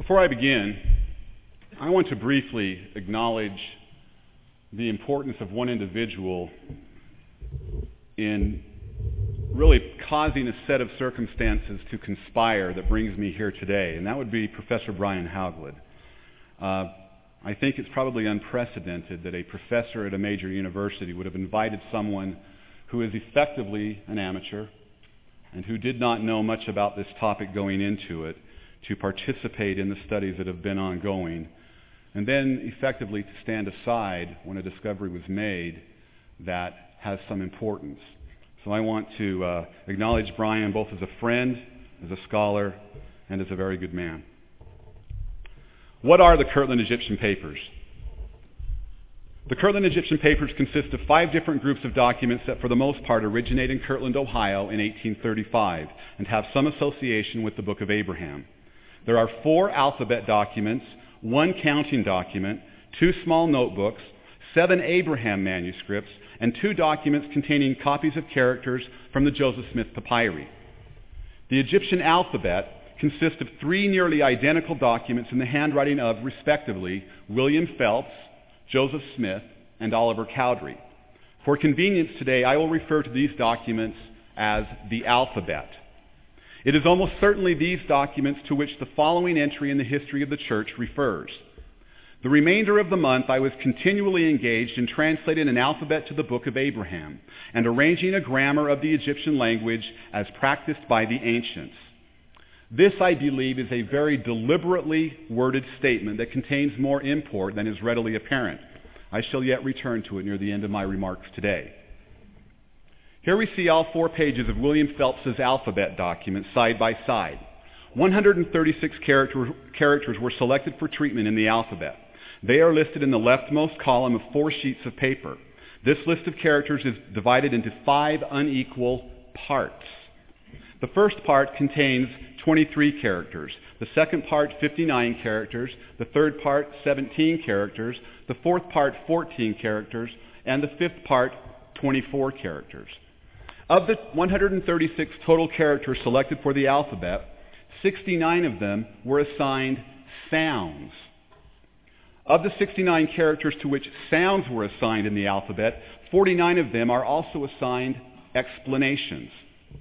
Before I begin, I want to briefly acknowledge the importance of one individual in really causing a set of circumstances to conspire that brings me here today, and that would be Professor Brian Hauglid. I think it's probably unprecedented that a professor at a major university would have invited someone who is effectively an amateur and who did not know much about this topic going into it to participate in the studies that have been ongoing, and then effectively to stand aside when a discovery was made that has some importance. So I want to acknowledge Brian both as a friend, as a scholar, and as a very good man. What are the Kirtland Egyptian Papers? The Kirtland Egyptian Papers consist of 5 different groups of documents that for the most part originate in Kirtland, Ohio in 1835 and have some association with the Book of Abraham. There are 4 alphabet documents, 1 counting document, 2 small notebooks, 7 Abraham manuscripts, and 2 documents containing copies of characters from the Joseph Smith Papyri. The Egyptian alphabet consists of 3 nearly identical documents in the handwriting of, respectively, William Phelps, Joseph Smith, and Oliver Cowdery. For convenience today, I will refer to these documents as the alphabet. It is almost certainly these documents to which the following entry in the history of the church refers. The remainder of the month I was continually engaged in translating an alphabet to the Book of Abraham and arranging a grammar of the Egyptian language as practiced by the ancients. This, I believe, is a very deliberately worded statement that contains more import than is readily apparent. I shall yet return to it near the end of my remarks today. Here we see all 4 pages of William Phelps's alphabet document side by side. 136 characters were selected for treatment in the alphabet. They are listed in the leftmost column of 4 sheets of paper. This list of characters is divided into 5 unequal parts. The first part contains 23 characters, the second part 59 characters, the third part 17 characters, the fourth part 14 characters, and the fifth part 24 characters. Of the 136 total characters selected for the alphabet, 69 of them were assigned sounds. Of the 69 characters to which sounds were assigned in the alphabet, 49 of them are also assigned explanations.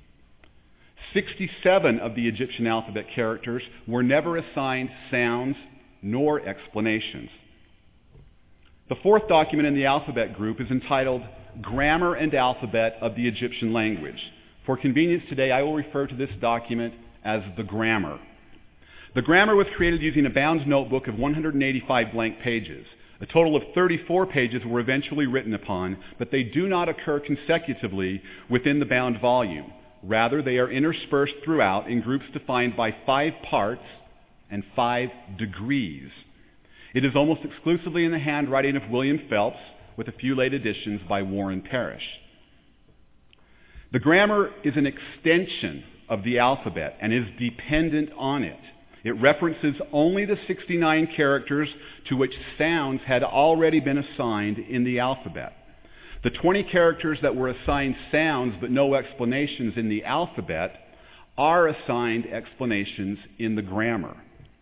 67 of the Egyptian alphabet characters were never assigned sounds nor explanations. The 4th document in the alphabet group is entitled Grammar and Alphabet of the Egyptian Language. For convenience today, I will refer to this document as the Grammar. The Grammar was created using a bound notebook of 185 blank pages. A total of 34 pages were eventually written upon, but they do not occur consecutively within the bound volume. Rather, they are interspersed throughout in groups defined by 5 parts and 5 degrees. It is almost exclusively in the handwriting of William Phelps, with a few late additions by Warren Parrish. The grammar is an extension of the alphabet and is dependent on it. It references only the 69 characters to which sounds had already been assigned in the alphabet. The 20 characters that were assigned sounds but no explanations in the alphabet are assigned explanations in the grammar.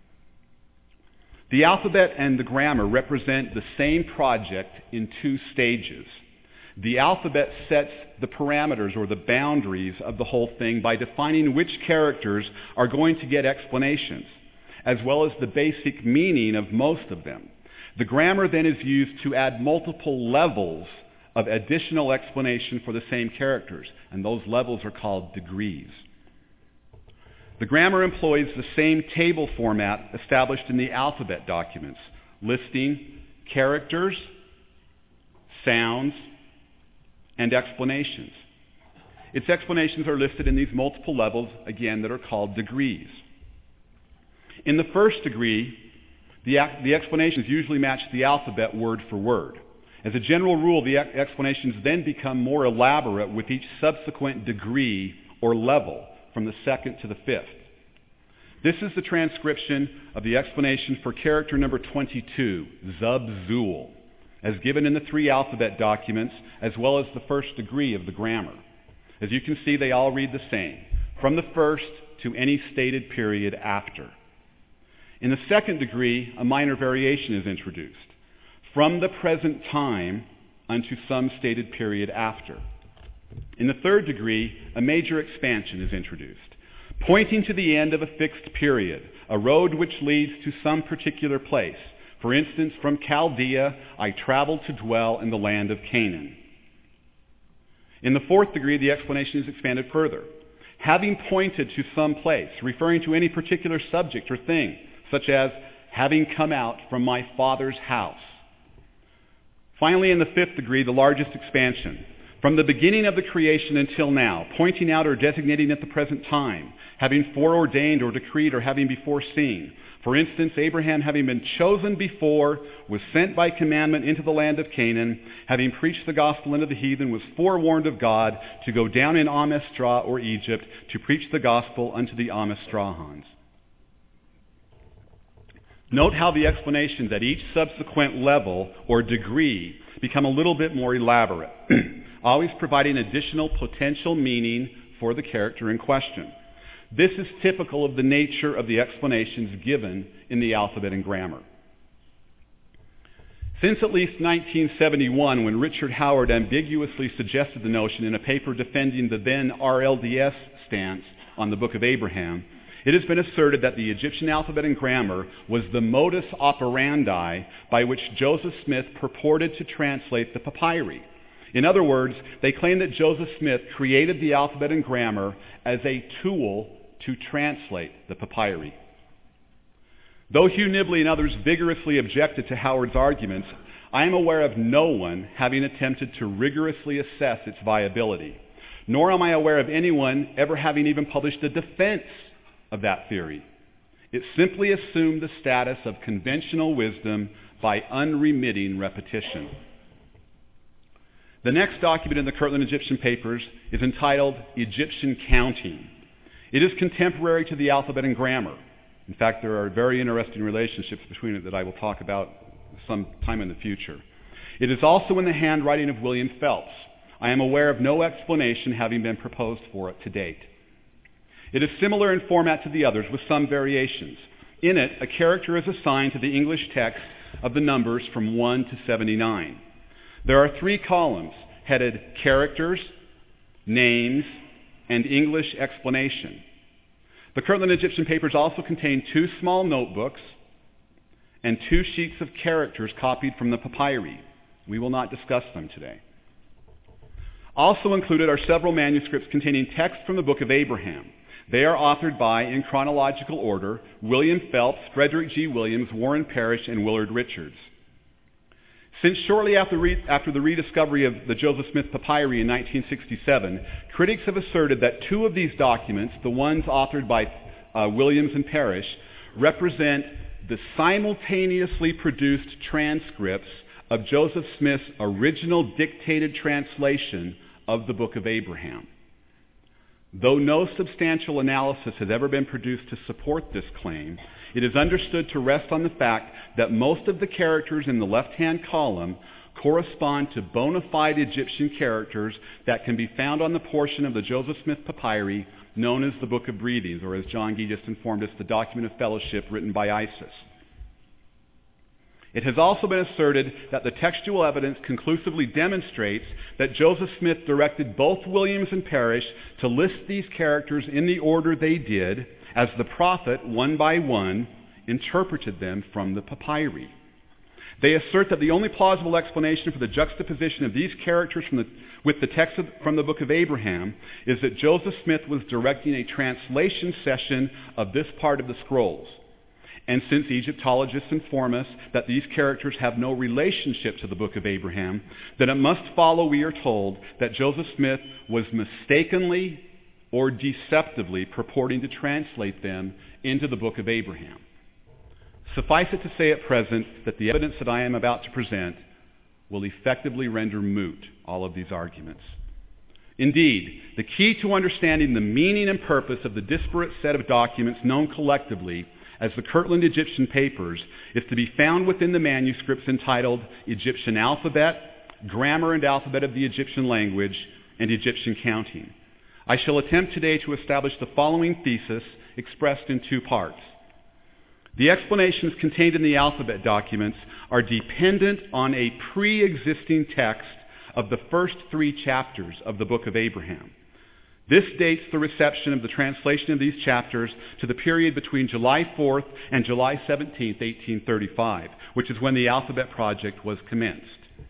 The alphabet and the grammar represent the same project in 2 stages. The alphabet sets the parameters or the boundaries of the whole thing by defining which characters are going to get explanations, as well as the basic meaning of most of them. The grammar then is used to add multiple levels of additional explanation for the same characters, and those levels are called degrees. The grammar employs the same table format established in the alphabet documents, listing characters, sounds, and explanations. Its explanations are listed in these multiple levels, again, that are called degrees. In the first degree, the explanations usually match the alphabet word for word. As a general rule, the explanations then become more elaborate with each subsequent degree or level, from the 2nd to the 5th. This is the transcription of the explanation for character number 22, Zub-Zul, as given in the 3 alphabet documents, as well as the first degree of the grammar. As you can see, they all read the same, from the first to any stated period after. In the second degree, a minor variation is introduced, from the present time unto some stated period after. In the third degree, a major expansion is introduced, pointing to the end of a fixed period, a road which leads to some particular place. For instance, from Chaldea I traveled to dwell in the land of Canaan. In the fourth degree, the explanation is expanded further, having pointed to some place, referring to any particular subject or thing, such as having come out from my father's house. Finally, in the fifth degree, the largest expansion, from the beginning of the creation until now, pointing out or designating at the present time, having foreordained or decreed or having before seen. For instance, Abraham, having been chosen before, was sent by commandment into the land of Canaan, having preached the gospel unto the heathen, was forewarned of God to go down in Amestra or Egypt to preach the gospel unto the Amestrahans. Note how the explanations at each subsequent level or degree become a little bit more elaborate, always providing additional potential meaning for the character in question. This is typical of the nature of the explanations given in the alphabet and grammar. Since at least 1971, when Richard Howard ambiguously suggested the notion in a paper defending the then RLDS stance on the Book of Abraham, it has been asserted that the Egyptian alphabet and grammar was the modus operandi by which Joseph Smith purported to translate the papyri. In other words, they claim that Joseph Smith created the alphabet and grammar as a tool to translate the papyri. Though Hugh Nibley and others vigorously objected to Howard's arguments, I am aware of no one having attempted to rigorously assess its viability, nor am I aware of anyone ever having even published a defense of that theory. It simply assumed the status of conventional wisdom by unremitting repetition. The next document in the Kirtland Egyptian Papers is entitled Egyptian Counting. It is contemporary to the alphabet and grammar. In fact, there are very interesting relationships between it that I will talk about some time in the future. It is also in the handwriting of William Phelps. I am aware of no explanation having been proposed for it to date. It is similar in format to the others, with some variations. In it, a character is assigned to the English text of the numbers from 1 to 79. There are 3 columns headed Characters, Names, and English Explanation. The Kirtland Egyptian Papers also contain 2 small notebooks and 2 sheets of characters copied from the papyri. We will not discuss them today. Also included are several manuscripts containing text from the Book of Abraham. They are authored by, in chronological order, William Phelps, Frederick G. Williams, Warren Parrish, and Willard Richards. Since shortly after the rediscovery of the Joseph Smith papyri in 1967, critics have asserted that 2 of these documents, the ones authored by Williams and Parrish, represent the simultaneously produced transcripts of Joseph Smith's original dictated translation of the Book of Abraham. Though no substantial analysis has ever been produced to support this claim, it is understood to rest on the fact that most of the characters in the left-hand column correspond to bona fide Egyptian characters that can be found on the portion of the Joseph Smith papyri known as the Book of Breathings, or as John Gee just informed us, the document of fellowship written by Isis. It has also been asserted that the textual evidence conclusively demonstrates that Joseph Smith directed both Williams and Parrish to list these characters in the order they did, as the prophet, one by one, interpreted them from the papyri. They assert that the only plausible explanation for the juxtaposition of these characters with the text from the Book of Abraham is that Joseph Smith was directing a translation session of this part of the scrolls. And since Egyptologists inform us that these characters have no relationship to the Book of Abraham, then it must follow, we are told, that Joseph Smith was mistakenly or deceptively purporting to translate them into the Book of Abraham. Suffice it to say at present that the evidence that I am about to present will effectively render moot all of these arguments. Indeed, the key to understanding the meaning and purpose of the disparate set of documents known collectively as the Kirtland Egyptian Papers is to be found within the manuscripts entitled Egyptian Alphabet, Grammar and Alphabet of the Egyptian Language, and Egyptian Counting. I shall attempt today to establish the following thesis expressed in 2 parts. The explanations contained in the alphabet documents are dependent on a pre-existing text of the first 3 chapters of the Book of Abraham. This dates the reception of the translation of these chapters to the period between July 4th and July 17th, 1835, which is when the Alphabet Project was commenced.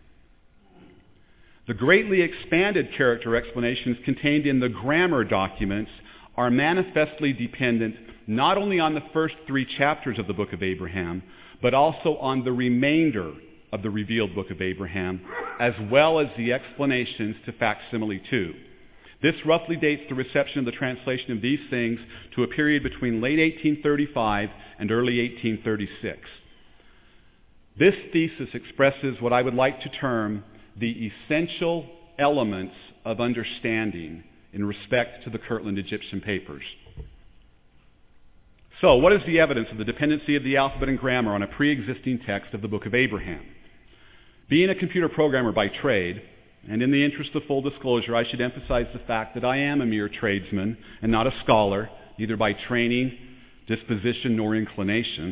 The greatly expanded character explanations contained in the grammar documents are manifestly dependent not only on the first 3 chapters of the Book of Abraham, but also on the remainder of the revealed Book of Abraham, as well as the explanations to Facsimile 2. This roughly dates the reception of the translation of these things to a period between late 1835 and early 1836. This thesis expresses what I would like to term the essential elements of understanding in respect to the Kirtland Egyptian papers. So, what is the evidence of the dependency of the alphabet and grammar on a pre-existing text of the Book of Abraham? Being a computer programmer by trade, and in the interest of full disclosure, I should emphasize the fact that I am a mere tradesman and not a scholar, neither by training, disposition, nor inclination.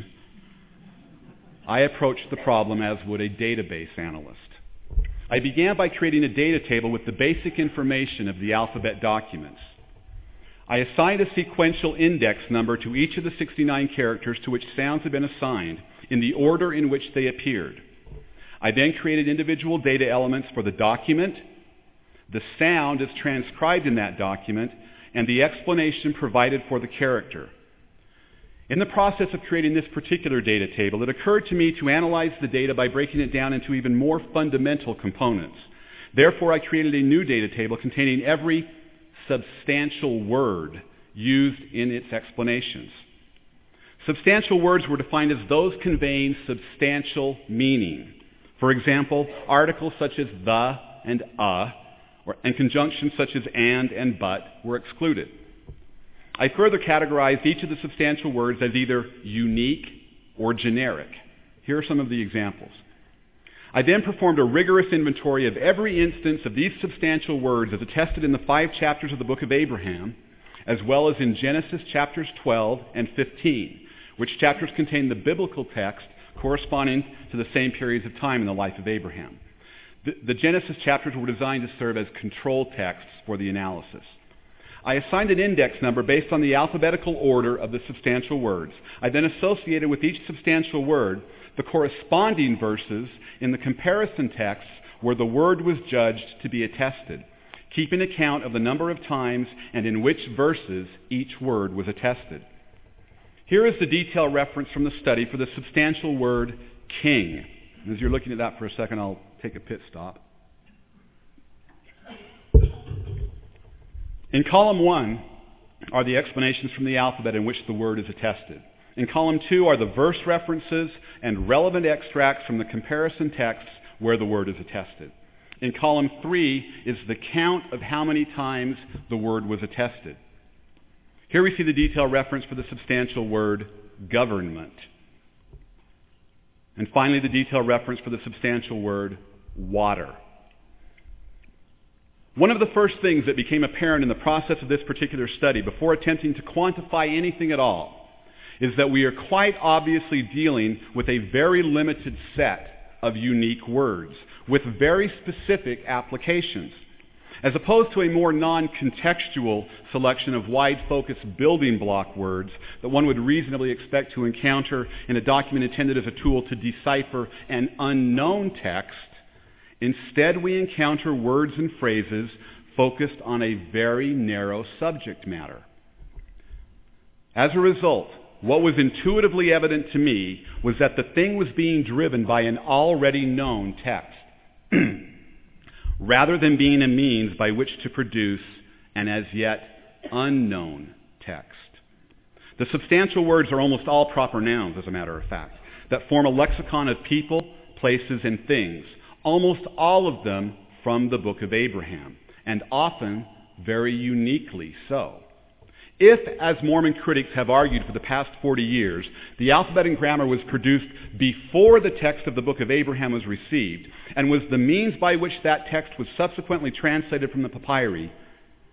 I approached the problem as would a database analyst. I began by creating a data table with the basic information of the alphabet documents. I assigned a sequential index number to each of the 69 characters to which sounds had been assigned in the order in which they appeared. I then created individual data elements for the document, the sound as transcribed in that document, and the explanation provided for the character. In the process of creating this particular data table, it occurred to me to analyze the data by breaking it down into even more fundamental components. Therefore, I created a new data table containing every substantial word used in its explanations. Substantial words were defined as those conveying substantial meaning. For example, articles such as the and and conjunctions such as and but were excluded. I further categorized each of the substantial words as either unique or generic. Here are some of the examples. I then performed a rigorous inventory of every instance of these substantial words as attested in the 5 chapters of the Book of Abraham, as well as in Genesis chapters 12 and 15, which chapters contain the biblical text corresponding to the same periods of time in the life of Abraham. The Genesis chapters were designed to serve as control texts for the analysis. I assigned an index number based on the alphabetical order of the substantial words. I then associated with each substantial word the corresponding verses in the comparison texts where the word was judged to be attested, keeping account of the number of times and in which verses each word was attested. Here is the detailed reference from the study for the substantial word king. As you're looking at that for a second, I'll take a pit stop. In column 1 are the explanations from the alphabet in which the word is attested. In column 2 are the verse references and relevant extracts from the comparison texts where the word is attested. In column 3 is the count of how many times the word was attested. Here we see the detailed reference for the substantial word government. And finally, the detailed reference for the substantial word water. One of the first things that became apparent in the process of this particular study, before attempting to quantify anything at all, is that we are quite obviously dealing with a very limited set of unique words, with very specific applications. As opposed to a more non-contextual selection of wide-focused building block words that one would reasonably expect to encounter in a document intended as a tool to decipher an unknown text, instead we encounter words and phrases focused on a very narrow subject matter. As a result, what was intuitively evident to me was that the thing was being driven by an already known text, rather than being a means by which to produce an as yet unknown text. The substantial words are almost all proper nouns, as a matter of fact, that form a lexicon of people, places, and things, almost all of them from the Book of Abraham, and often very uniquely so. If, as Mormon critics have argued for the past 40 years, the alphabet and grammar was produced before the text of the Book of Abraham was received, and was the means by which that text was subsequently translated from the papyri,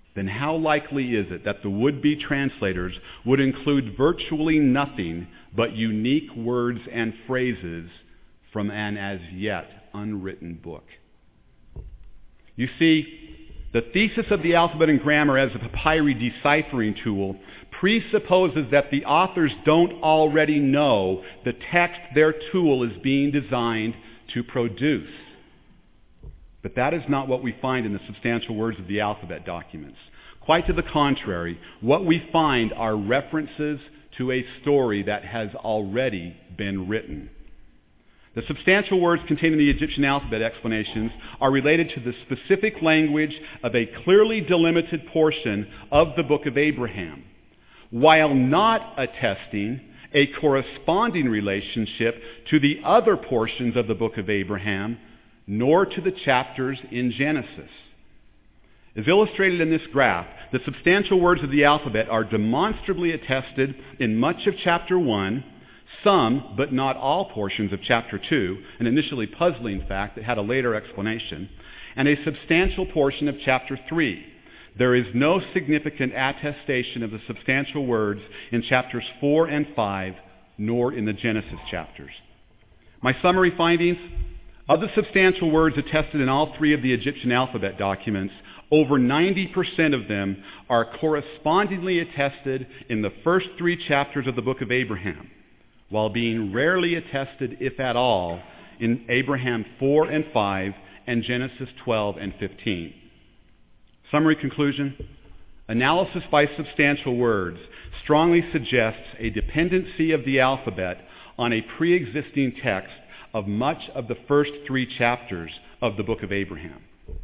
then how likely is it that the would-be translators would include virtually nothing but unique words and phrases from an as yet unwritten book? You see, the thesis of the alphabet and grammar as a papyri deciphering tool presupposes that the authors don't already know the text their tool is being designed to produce. But that is not what we find in the substantial words of the alphabet documents. Quite to the contrary, what we find are references to a story that has already been written. The substantial words contained in the Egyptian alphabet explanations are related to the specific language of a clearly delimited portion of the Book of Abraham, while not attesting a corresponding relationship to the other portions of the Book of Abraham, nor to the chapters in Genesis. As illustrated in this graph, the substantial words of the alphabet are demonstrably attested in much of chapter 1, some, but not all portions of chapter 2, an initially puzzling fact that had a later explanation, and a substantial portion of chapter 3. There is no significant attestation of the substantial words in chapters 4 and 5, nor in the Genesis chapters. My summary findings: of the substantial words attested in all three of the Egyptian alphabet documents, over 90% of them are correspondingly attested in the first 3 chapters of the Book of Abraham, while being rarely attested, if at all, in Abraham 4 and 5 and Genesis 12 and 15. Summary conclusion: analysis by substantial words strongly suggests a dependency of the alphabet on a pre-existing text of much of the first 3 chapters of the Book of Abraham.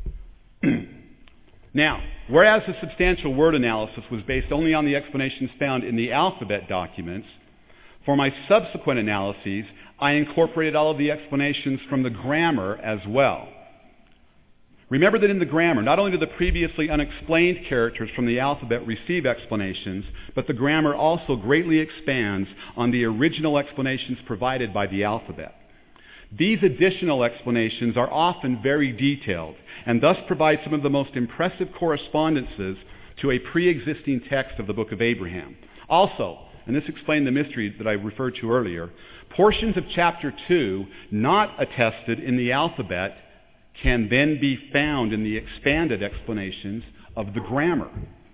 Now, whereas the substantial word analysis was based only on the explanations found in the alphabet documents, for my subsequent analyses, I incorporated all of the explanations from the grammar as well. Remember that in the grammar, not only do the previously unexplained characters from the alphabet receive explanations, but the grammar also greatly expands on the original explanations provided by the alphabet. These additional explanations are often very detailed and thus provide some of the most impressive correspondences to a pre-existing text of the Book of Abraham. Also, and this explained the mystery that I referred to earlier, portions of chapter 2 not attested in the alphabet can then be found in the expanded explanations of the grammar.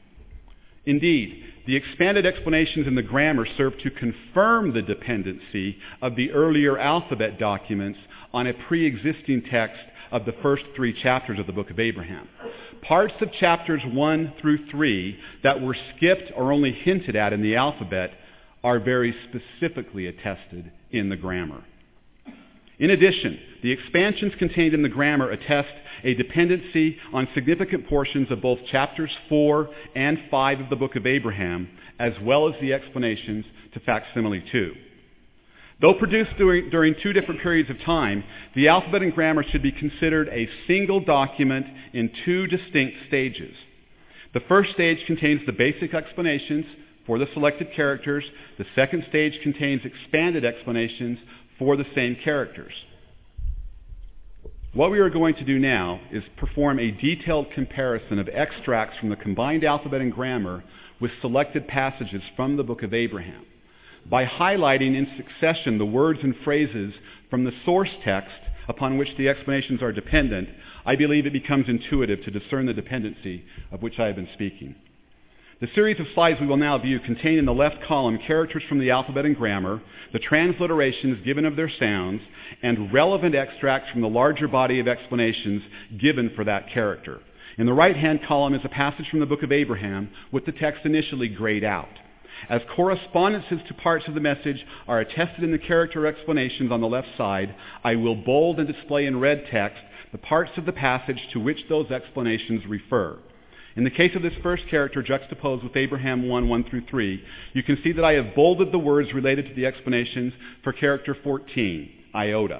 Indeed, the expanded explanations in the grammar serve to confirm the dependency of the earlier alphabet documents on a pre-existing text of the first 3 chapters of the Book of Abraham. Parts of chapters 1 through 3 that were skipped or only hinted at in the alphabet are very specifically attested in the grammar. In addition, the expansions contained in the grammar attest a dependency on significant portions of both chapters 4 and 5 of the Book of Abraham, as well as the explanations to facsimile 2. Though produced during 2 different periods of time, the alphabet and grammar should be considered a single document in 2 distinct stages. The first stage contains the basic explanations for the selected characters. The second stage contains expanded explanations for the same characters. What we are going to do now is perform a detailed comparison of extracts from the combined alphabet and grammar with selected passages from the Book of Abraham. By highlighting in succession the words and phrases from the source text upon which the explanations are dependent, I believe it becomes intuitive to discern the dependency of which I have been speaking. The series of slides we will now view contain in the left column characters from the alphabet and grammar, the transliterations given of their sounds, and relevant extracts from the larger body of explanations given for that character. In the right-hand column is a passage from the Book of Abraham with the text initially grayed out. As correspondences to parts of the message are attested in the character explanations on the left side, I will bold and display in red text the parts of the passage to which those explanations refer. In the case of this first character juxtaposed with Abraham 1 through 3, you can see that I have bolded the words related to the explanations for character 14, iota.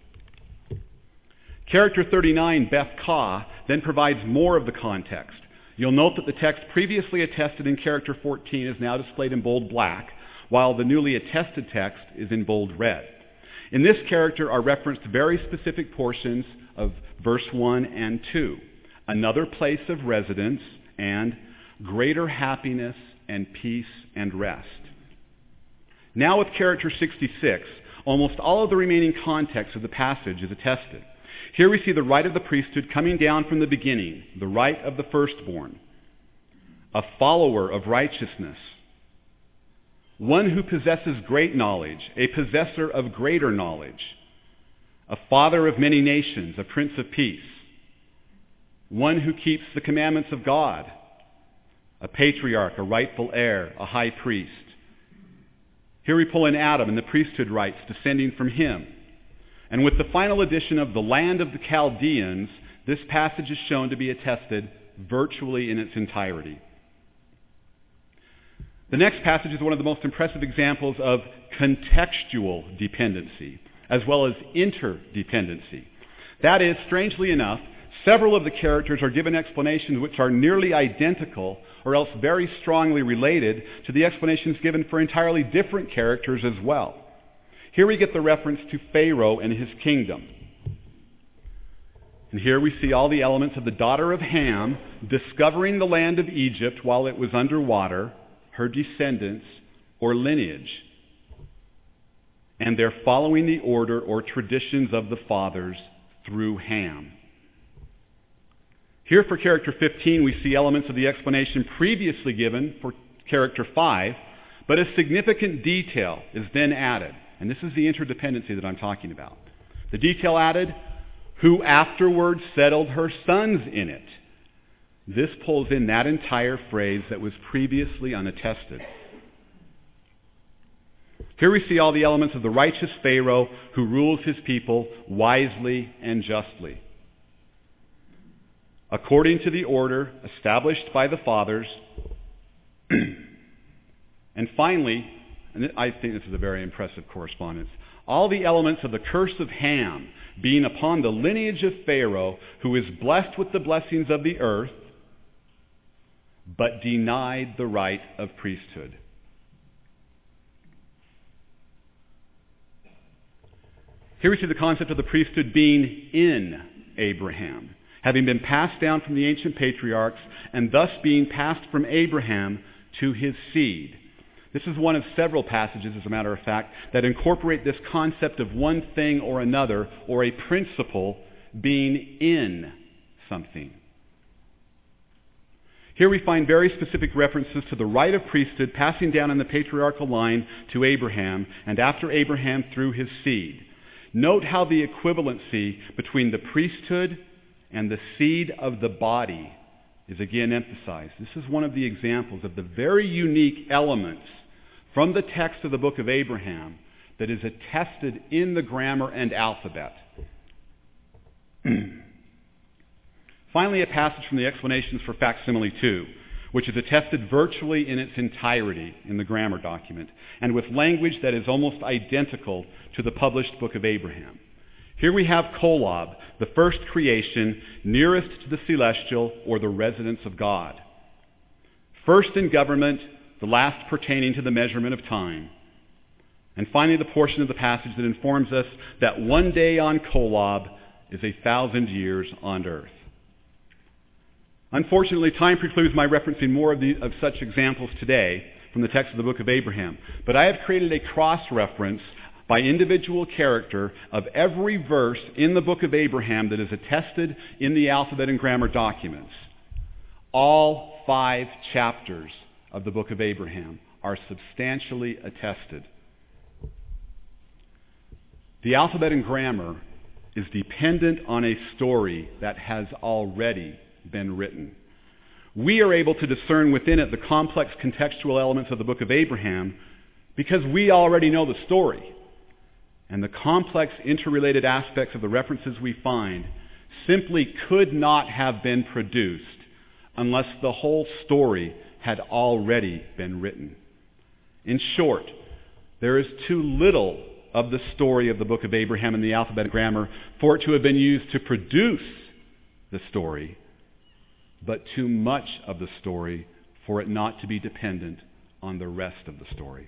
Character 39, Beth-Ka, then provides more of the context. You'll note that the text previously attested in character 14 is now displayed in bold black, while the newly attested text is in bold red. In this character are referenced very specific portions of verse 1 and 2. Another place of residence, and greater happiness and peace and rest. Now with character 66, almost all of the remaining context of the passage is attested. Here we see the right of the priesthood coming down from the beginning, the right of the firstborn, a follower of righteousness, one who possesses great knowledge, a possessor of greater knowledge, a father of many nations, a prince of peace, one who keeps the commandments of God, a patriarch, a rightful heir, a high priest. Here we pull in Adam and the priesthood rights descending from him. And with the final addition of the land of the Chaldeans, this passage is shown to be attested virtually in its entirety. The next passage is one of the most impressive examples of contextual dependency, as well as interdependency. That is, strangely enough, several of the characters are given explanations which are nearly identical or else very strongly related to the explanations given for entirely different characters as well. Here we get the reference to Pharaoh and his kingdom. And here we see all the elements of the daughter of Ham discovering the land of Egypt while it was underwater, her descendants or lineage. And they're following the order or traditions of the fathers through Ham. Here for character 15, we see elements of the explanation previously given for character 5, but a significant detail is then added. And this is the interdependency that I'm talking about. The detail added, who afterwards settled her sons in it. This pulls in that entire phrase that was previously unattested. Here we see all the elements of the righteous Pharaoh who rules his people wisely and justly, according to the order established by the fathers. And finally, and I think this is a very impressive correspondence, all the elements of the curse of Ham being upon the lineage of Pharaoh, who is blessed with the blessings of the earth, but denied the right of priesthood. Here we see the concept of the priesthood being in Abraham, having been passed down from the ancient patriarchs and thus being passed from Abraham to his seed. This is one of several passages, as a matter of fact, that incorporate this concept of one thing or another, or a principle being in something. Here we find very specific references to the right of priesthood passing down in the patriarchal line to Abraham, and after Abraham through his seed. Note how the equivalency between the priesthood and the seed of the body is again emphasized. This is one of the examples of the very unique elements from the text of the book of Abraham that is attested in the grammar and alphabet. Finally, a passage from the explanations for facsimile 2, which is attested virtually in its entirety in the grammar document, and with language that is almost identical to the published book of Abraham. Here we have Kolob, the first creation nearest to the celestial or the residence of God. First in government, the last pertaining to the measurement of time. And finally, the portion of the passage that informs us that one day on Kolob is 1,000 years on earth. Unfortunately, time precludes my referencing more of such examples today from the text of the book of Abraham. But I have created a cross-reference by individual character of every verse in the book of Abraham that is attested in the alphabet and grammar documents. All 5 chapters of the book of Abraham are substantially attested. The alphabet and grammar is dependent on a story that has already been written. We are able to discern within it the complex contextual elements of the book of Abraham because we already know the story. And the complex interrelated aspects of the references we find simply could not have been produced unless the whole story had already been written. In short, there is too little of the story of the book of Abraham in the alphabet and grammar for it to have been used to produce the story, but too much of the story for it not to be dependent on the rest of the story.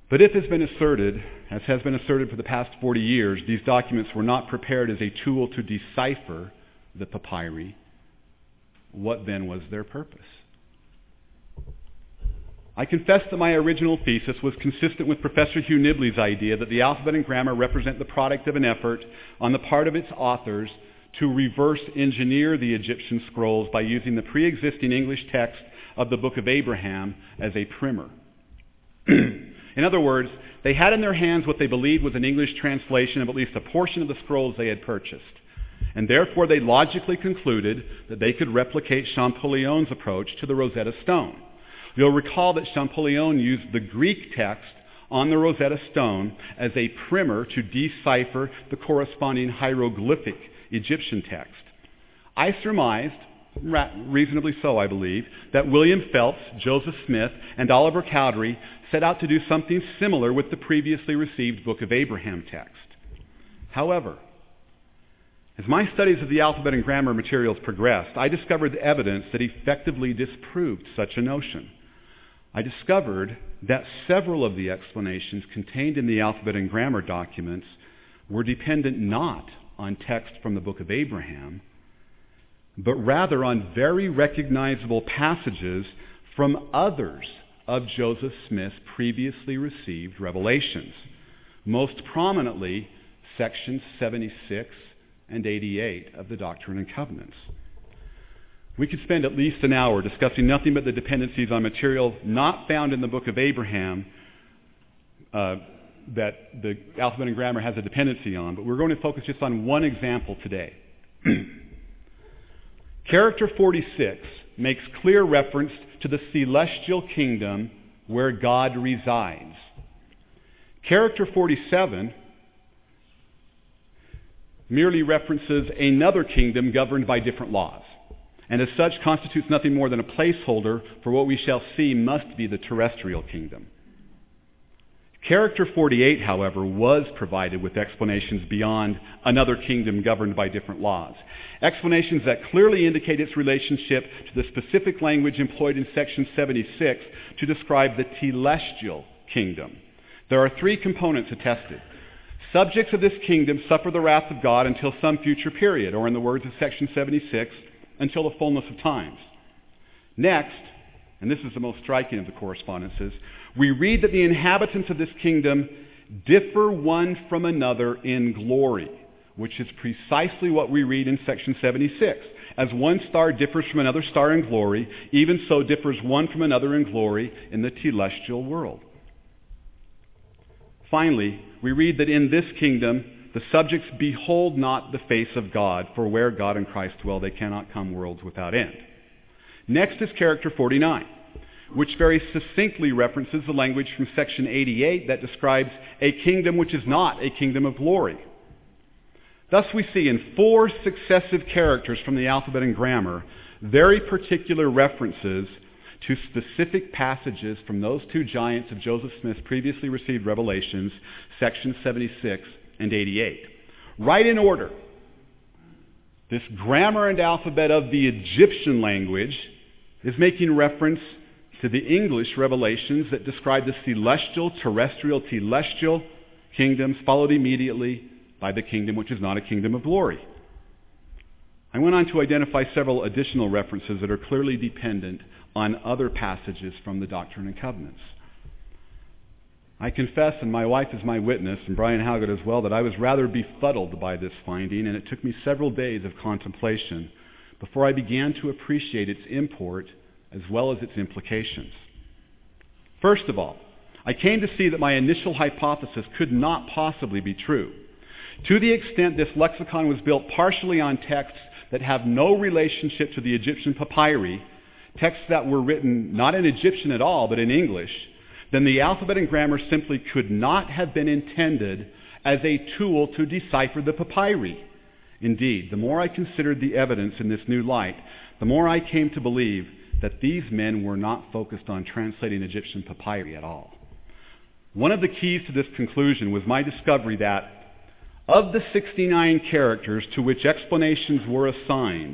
But if, as has been asserted for the past 40 years, these documents were not prepared as a tool to decipher the papyri, what then was their purpose? I confess that my original thesis was consistent with Professor Hugh Nibley's idea that the alphabet and grammar represent the product of an effort on the part of its authors to reverse engineer the Egyptian scrolls by using the pre-existing English text of the Book of Abraham as a primer. In other words, they had in their hands what they believed was an English translation of at least a portion of the scrolls they had purchased. And therefore they logically concluded that they could replicate Champollion's approach to the Rosetta Stone. You'll recall that Champollion used the Greek text on the Rosetta Stone as a primer to decipher the corresponding hieroglyphic Egyptian text. I surmised, reasonably so I believe, that William Phelps, Joseph Smith, and Oliver Cowdery set out to do something similar with the previously received Book of Abraham text. However, as my studies of the alphabet and grammar materials progressed, I discovered evidence that effectively disproved such a notion. I discovered that several of the explanations contained in the alphabet and grammar documents were dependent not on text from the Book of Abraham, but rather on very recognizable passages from others of Joseph Smith's previously received revelations, most prominently sections 76 and 88 of the Doctrine and Covenants. We could spend at least an hour discussing nothing but the dependencies on material not found in the Book of Abraham that the alphabet and grammar has a dependency on, but we're going to focus just on one example today. Character 46 makes clear reference to the celestial kingdom where God resides. Character 47 merely references another kingdom governed by different laws, and as such constitutes nothing more than a placeholder for what we shall see must be the terrestrial kingdom. Character 48, however, was provided with explanations beyond another kingdom governed by different laws. Explanations that clearly indicate its relationship to the specific language employed in section 76 to describe the telestial kingdom. There are three components attested. Subjects of this kingdom suffer the wrath of God until some future period, or in the words of section 76, until the fullness of times. Next, and this is the most striking of the correspondences, we read that the inhabitants of this kingdom differ one from another in glory, which is precisely what we read in section 76. As one star differs from another star in glory, even so differs one from another in glory in the telestial world. Finally, we read that in this kingdom the subjects behold not the face of God, for where God and Christ dwell they cannot come worlds without end. Next is character 49, which very succinctly references the language from section 88 that describes a kingdom which is not a kingdom of glory. Thus we see in four successive characters from the alphabet and grammar very particular references to specific passages from those two giants of Joseph Smith's previously received revelations, sections 76 and 88. Right in order, this grammar and alphabet of the Egyptian language is making reference to the English revelations that describe the celestial, terrestrial, telestial kingdoms, followed immediately by the kingdom which is not a kingdom of glory. I went on to identify several additional references that are clearly dependent on other passages from the Doctrine and Covenants. I confess, and my wife is my witness, and Brian Howgett as well, that I was rather befuddled by this finding, and it took me several days of contemplation before I began to appreciate its import as well as its implications. First of all, I came to see that my initial hypothesis could not possibly be true. To the extent this lexicon was built partially on texts that have no relationship to the Egyptian papyri, texts that were written not in Egyptian at all, but in English, then the alphabet and grammar simply could not have been intended as a tool to decipher the papyri. Indeed, the more I considered the evidence in this new light, the more I came to believe that these men were not focused on translating Egyptian papyri at all. One of the keys to this conclusion was my discovery that of the 69 characters to which explanations were assigned,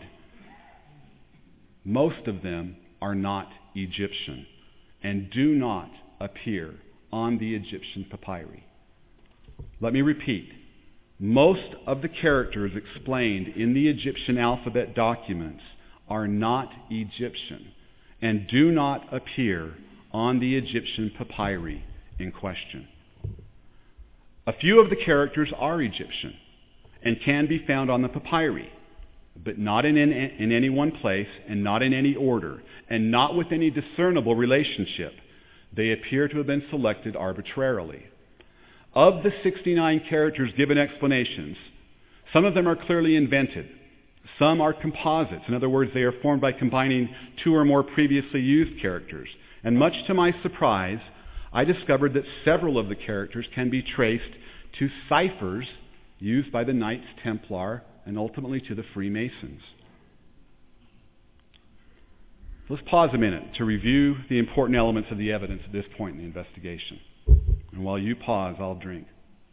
most of them are not Egyptian and do not appear on the Egyptian papyri. Let me repeat. Most of the characters explained in the Egyptian alphabet documents are not Egyptian and do not appear on the Egyptian papyri in question. A few of the characters are Egyptian and can be found on the papyri, but not in any one place and not in any order and not with any discernible relationship. They appear to have been selected arbitrarily. Of the 69 characters given explanations, some of them are clearly invented. Some are composites. In other words, they are formed by combining two or more previously used characters. And much to my surprise, I discovered that several of the characters can be traced to ciphers used by the Knights Templar and ultimately to the Freemasons. Let's pause a minute to review the important elements of the evidence at this point in the investigation. And while you pause, I'll drink.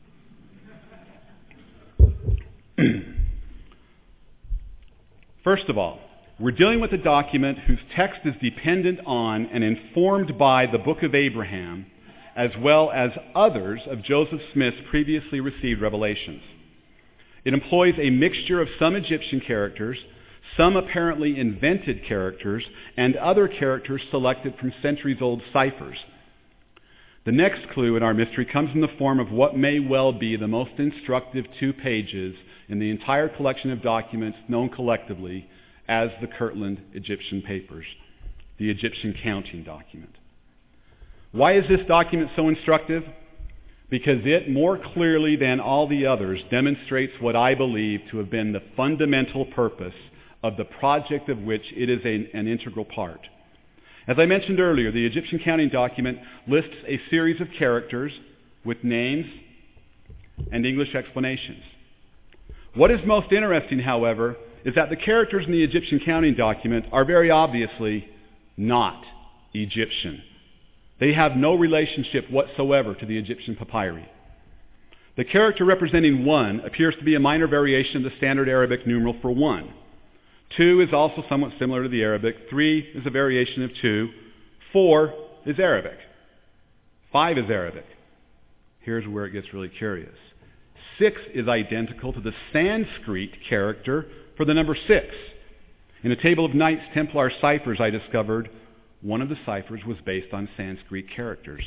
First of all, we're dealing with a document whose text is dependent on and informed by the Book of Abraham, as well as others of Joseph Smith's previously received revelations. It employs a mixture of some Egyptian characters, some apparently invented characters, and other characters selected from centuries-old ciphers. The next clue in our mystery comes in the form of what may well be the most instructive 2 pages in the entire collection of documents known collectively as the Kirtland Egyptian Papers, the Egyptian counting document. Why is this document so instructive? Because it, more clearly than all the others, demonstrates what I believe to have been the fundamental purpose of the project of which it is an integral part. As I mentioned earlier, the Egyptian counting document lists a series of characters with names and English explanations. What is most interesting, however, is that the characters in the Egyptian counting document are very obviously not Egyptian. They have no relationship whatsoever to the Egyptian papyri. The character representing 1 appears to be a minor variation of the standard Arabic numeral for 1. 2 is also somewhat similar to the Arabic. 3 is a variation of 2. 4 is Arabic. 5 is Arabic. Here's where it gets really curious. 6 is identical to the Sanskrit character for the number 6. In a table of Knights Templar ciphers I discovered, one of the ciphers was based on Sanskrit characters.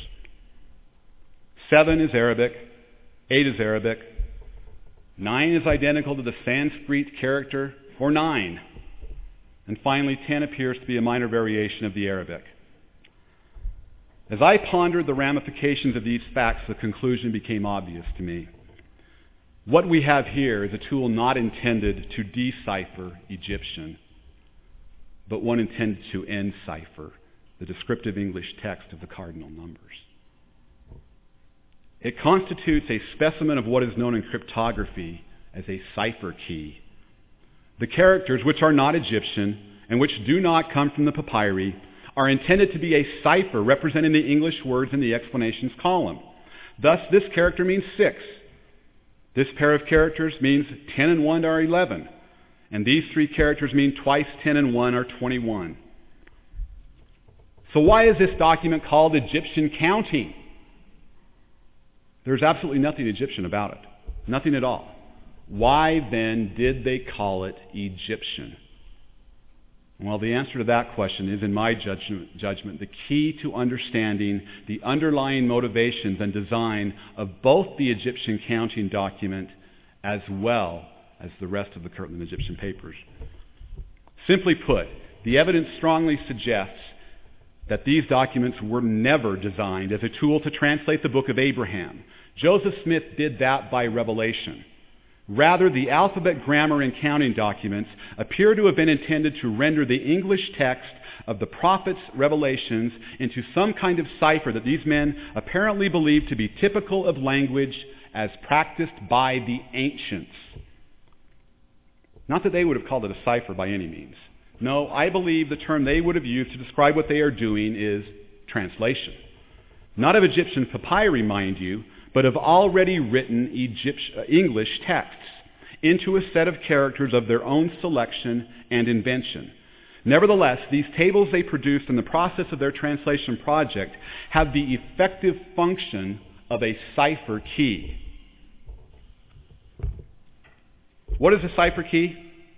7 is Arabic. 8 is Arabic. 9 is identical to the Sanskrit character for 9. And finally, 10 appears to be a minor variation of the Arabic. As I pondered the ramifications of these facts, the conclusion became obvious to me. What we have here is a tool not intended to decipher Egyptian, but one intended to encipher the descriptive English text of the cardinal numbers. It constitutes a specimen of what is known in cryptography as a cipher key. The characters, which are not Egyptian and which do not come from the papyri, are intended to be a cipher representing the English words in the explanations column. Thus, this character means 6. This pair of characters means 10 and 1 are 11. And these 3 characters mean twice 10 and 1 are 21. So why is this document called Egyptian counting? There's absolutely nothing Egyptian about it. Nothing at all. Why then did they call it Egyptian? Well, the answer to that question is, in my judgment, the key to understanding the underlying motivations and design of both the Egyptian counting document as well as the rest of the Kirtland Egyptian Papers. Simply put, the evidence strongly suggests that these documents were never designed as a tool to translate the Book of Abraham. Joseph Smith did that by revelation. Rather, the alphabet, grammar, and counting documents appear to have been intended to render the English text of the prophet's revelations into some kind of cipher that these men apparently believed to be typical of language as practiced by the ancients. Not that they would have called it a cipher by any means. No, I believe the term they would have used to describe what they are doing is translation. Not of Egyptian papyri, mind you, but of already written English texts into a set of characters of their own selection and invention. Nevertheless, these tables they produced in the process of their translation project have the effective function of a cipher key. What is a cipher key?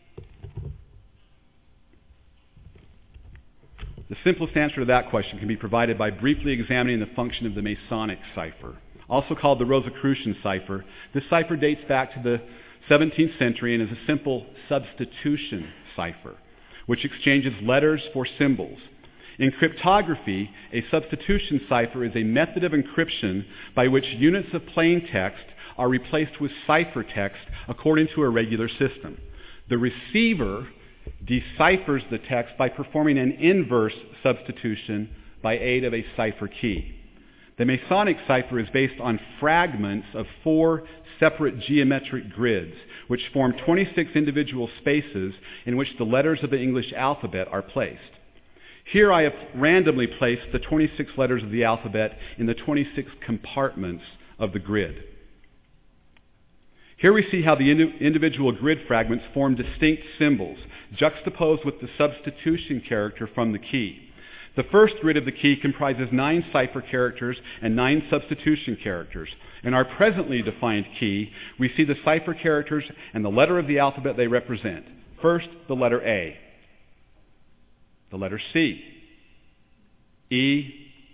The simplest answer to that question can be provided by briefly examining the function of the Masonic cipher, also called the Rosicrucian cipher. This cipher dates back to the 17th century and is a simple substitution cipher, which exchanges letters for symbols. In cryptography, a substitution cipher is a method of encryption by which units of plain text are replaced with ciphertext according to a regular system. The receiver deciphers the text by performing an inverse substitution by aid of a cipher key. The Masonic cipher is based on fragments of 4 separate geometric grids, which form 26 individual spaces in which the letters of the English alphabet are placed. Here I have randomly placed the 26 letters of the alphabet in the 26 compartments of the grid. Here we see how the individual grid fragments form distinct symbols, juxtaposed with the substitution character from the key. The first grid of the key comprises 9 cipher characters and 9 substitution characters. In our presently defined key, we see the cipher characters and the letter of the alphabet they represent. First, the letter A, the letter C, E,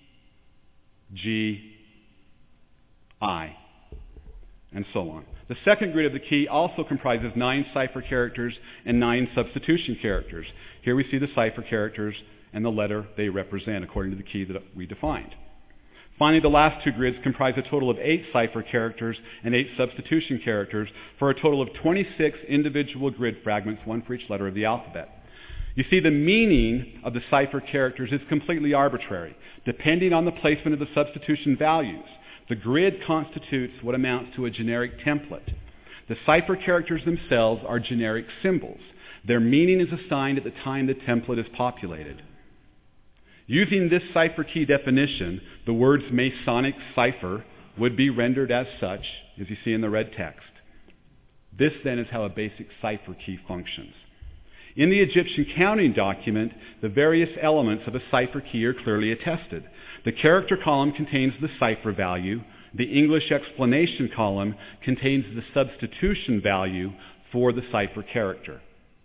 G, I, and so on. The second grid of the key also comprises 9 cipher characters and 9 substitution characters. Here we see the cipher characters and the letter they represent according to the key that we defined. Finally, the last 2 grids comprise a total of 8 cipher characters and 8 substitution characters for a total of 26 individual grid fragments, one for each letter of the alphabet. You see, the meaning of the cipher characters is completely arbitrary, depending on the placement of the substitution values. The grid constitutes what amounts to a generic template. The cipher characters themselves are generic symbols. Their meaning is assigned at the time the template is populated. Using this cipher key definition, the words Masonic cipher would be rendered as such, as you see in the red text. This then is how a basic cipher key functions. In the Egyptian counting document, the various elements of a cipher key are clearly attested. The character column contains the cipher value. The English explanation column contains the substitution value for the cipher character.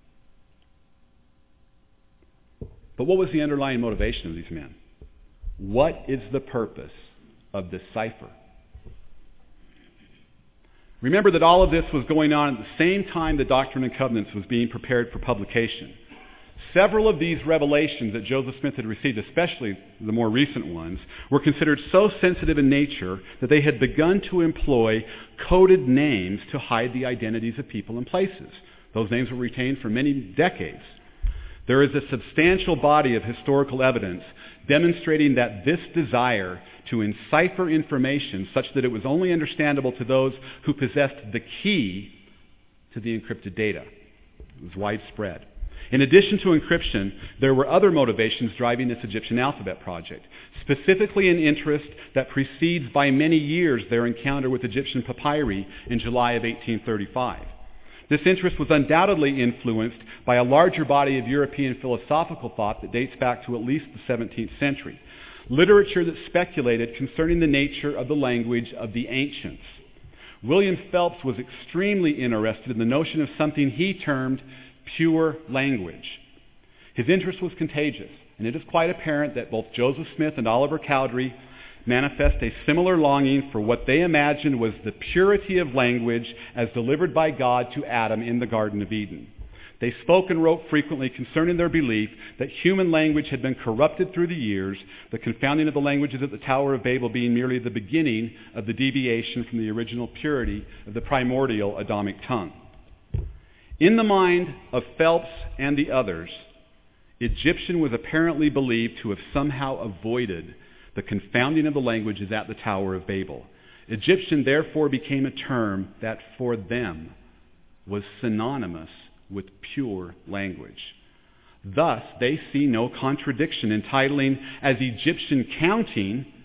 But what was the underlying motivation of these men? What is the purpose of this cipher? Remember that all of this was going on at the same time the Doctrine and Covenants was being prepared for publication. Several of these revelations that Joseph Smith had received, especially the more recent ones, were considered so sensitive in nature that they had begun to employ coded names to hide the identities of people and places. Those names were retained for many decades. There is a substantial body of historical evidence demonstrating that this desire to encipher information such that it was only understandable to those who possessed the key to the encrypted data was widespread. In addition to encryption, there were other motivations driving this Egyptian alphabet project, specifically an interest that precedes by many years their encounter with Egyptian papyri in July of 1835. This interest was undoubtedly influenced by a larger body of European philosophical thought that dates back to at least the 17th century, literature that speculated concerning the nature of the language of the ancients. William Phelps was extremely interested in the notion of something he termed pure language. His interest was contagious, and it is quite apparent that both Joseph Smith and Oliver Cowdery manifest a similar longing for what they imagined was the purity of language as delivered by God to Adam in the Garden of Eden. They spoke and wrote frequently concerning their belief that human language had been corrupted through the years, the confounding of the languages at the Tower of Babel being merely the beginning of the deviation from the original purity of the primordial Adamic tongue. In the mind of Phelps and the others, Egyptian was apparently believed to have somehow avoided the confounding of the languages at the Tower of Babel. Egyptian therefore became a term that for them was synonymous with pure language. Thus, they see no contradiction in titling as Egyptian counting